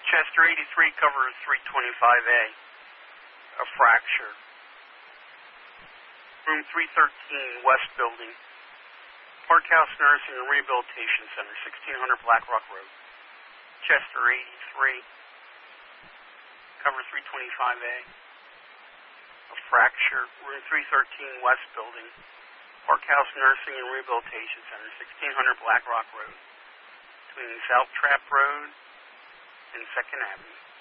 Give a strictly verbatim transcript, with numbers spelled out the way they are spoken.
Chester eighty-three, cover three twenty-five A, a fracture. Room three thirteen, West Building, Park House Nursing and Rehabilitation Center, sixteen hundred Black Rock Road. Chester eighty-three, cover three twenty-five A, a fracture. Room three thirteen, West Building, Park House Nursing and Rehabilitation Center, sixteen hundred Black Rock Road, between South Trap Road and second Avenue.